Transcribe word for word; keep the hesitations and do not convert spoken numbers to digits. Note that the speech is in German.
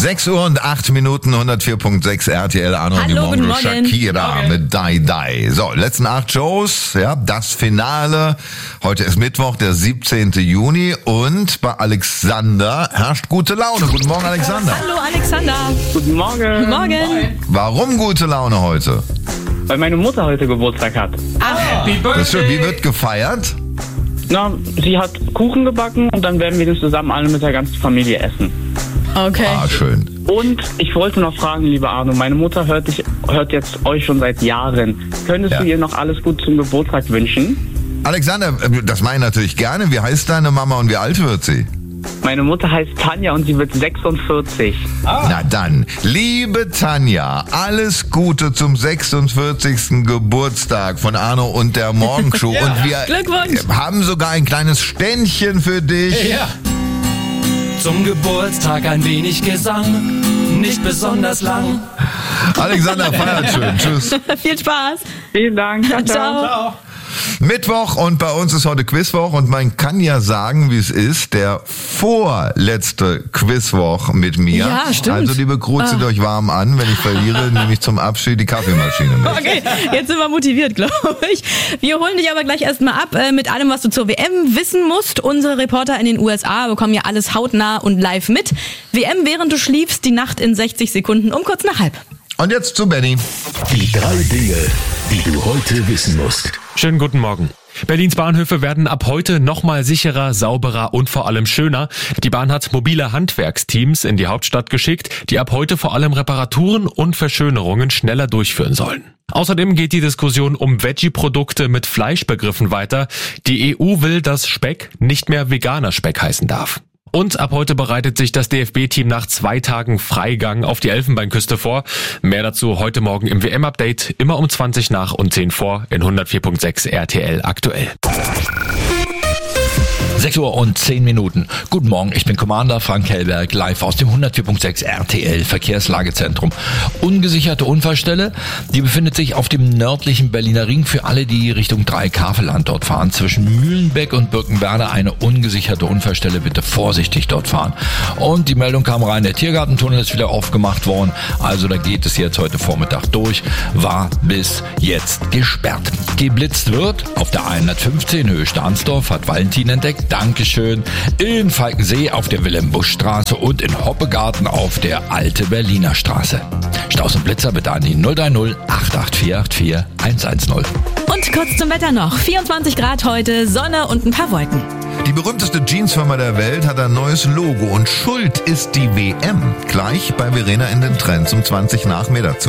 sechs Uhr und acht Minuten, hundertvier Komma sechs R T L, Arno und die Hallo, guten Morgen Morgen. Shakira Morgen. mit Dai Dai. So, letzten acht Shows, ja, das Finale. Heute ist Mittwoch, der siebzehnten Juni und bei Alexander herrscht gute Laune. Guten Morgen, Alexander. Hallo Alexander. Guten Morgen. Morgen. Warum gute Laune heute? Weil meine Mutter heute Geburtstag hat. Ach, Das ist schön. Wie wird gefeiert? Na, sie hat Kuchen gebacken und dann werden wir den zusammen alle mit der ganzen Familie essen. okay. Ah, schön. Und ich wollte noch fragen, lieber Arno, meine Mutter hört, dich, hört jetzt euch schon seit Jahren. Könntest Ja. du ihr noch alles gut zum Geburtstag wünschen? Alexander, das mache ich natürlich gerne. Wie heißt deine Mama und wie alt wird sie? Meine Mutter heißt Tanja und sie wird sechsundvierzig. Na dann, liebe Tanja, alles Gute zum sechsundvierzigsten Geburtstag von Arno und der Morgenshow. Und wir Glückwunsch. haben sogar ein kleines Ständchen für dich. Ja. Zum Geburtstag ein wenig Gesang, nicht besonders lang. Alexander, feiert schön. Tschüss. Viel Spaß. Vielen Dank. Ciao, ciao. Ciao. Mittwoch und bei uns ist heute Quizwoch und man kann ja sagen, wie es ist, der vorletzte Quizwoch mit mir. Ja, stimmt. Also liebe Crew, zieht euch warm an, wenn ich verliere, nehme ich zum Abschied die Kaffeemaschine mit. Okay, jetzt sind wir motiviert, glaube ich. Wir holen dich aber gleich erstmal ab äh, mit allem, was du zur W M wissen musst. Unsere Reporter in den U S A bekommen ja alles hautnah und live mit. W M, während du schliefst, die Nacht in sechzig Sekunden um kurz nach halb. Und jetzt zu Benny. Die drei Dinge, die du heute wissen musst. Schönen guten Morgen. Berlins Bahnhöfe werden ab heute nochmal sicherer, sauberer und vor allem schöner. Die Bahn hat mobile Handwerksteams in die Hauptstadt geschickt, die ab heute vor allem Reparaturen und Verschönerungen schneller durchführen sollen. Außerdem geht die Diskussion um Veggie-Produkte mit Fleischbegriffen weiter. Die E U will, dass Speck nicht mehr veganer Speck heißen darf. Und ab heute bereitet sich das D F B-Team nach zwei Tagen Freigang auf die Elfenbeinküste vor. Mehr dazu heute Morgen im W M-Update, immer um zwanzig nach und zehn vor in hundertvier Komma sechs R T L aktuell. sechs Uhr und zehn Minuten. Guten Morgen, ich bin Commander Frank Hellberg, live aus dem hundertvier Komma sechs R T L Verkehrslagezentrum. Ungesicherte Unfallstelle, die befindet sich auf dem nördlichen Berliner Ring für alle, die Richtung Dreikaveland dort fahren. Zwischen Mühlenbeck und Birkenwerder eine ungesicherte Unfallstelle, bitte vorsichtig dort fahren. Und die Meldung kam rein, der Tiergartentunnel ist wieder aufgemacht worden, also da geht es jetzt heute Vormittag durch, war bis jetzt gesperrt. Geblitzt wird auf der hundertfünfzehn Höhe Stahnsdorf, hat Valentin entdeckt. Dankeschön. In Falkensee auf der Wilhelm-Busch-Straße und in Hoppegarten auf der Alte Berliner Straße. Staus und Blitzer bitte an die null drei null acht acht vier acht vier eins eins null. Und kurz zum Wetter noch. vierundzwanzig Grad heute, Sonne und ein paar Wolken. Die berühmteste Jeansfirma der Welt hat ein neues Logo und schuld ist die W M. Gleich bei Verena in den Trends um zwanzig nach mehr dazu.